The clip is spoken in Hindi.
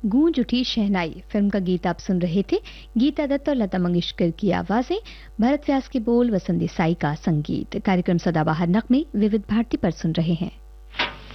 गूंज उठी शहनाई फिल्म का गीत आप सुन रहे थे। गीता दत्त और लता मंगेशकर की आवाजें, भरत व्यास के बोल, वसंत देसाई का संगीत। कार्यक्रम सदाबहार नगमे विविध भारती पर सुन रहे हैं।